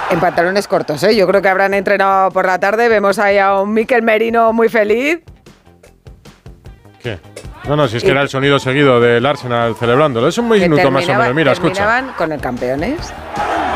En pantalones cortos, ¿eh? Yo creo que habrán entrenado por la tarde. Vemos ahí a un Mikel Merino muy feliz. ¿Qué? No, si es que era el sonido seguido del Arsenal celebrándolo. Es un minuto más o menos. Mira, escucha. Terminaban con el campeones.